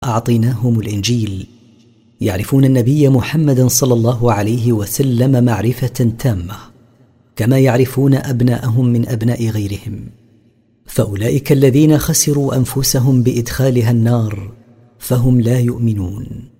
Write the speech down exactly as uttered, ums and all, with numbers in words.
أعطيناهم الإنجيل يعرفون النبي محمد صلى الله عليه وسلم معرفة تامة كما يعرفون أبناءهم من أبناء غيرهم، فأولئك الذين خسروا أنفسهم بإدخالها النار فهم لا يؤمنون.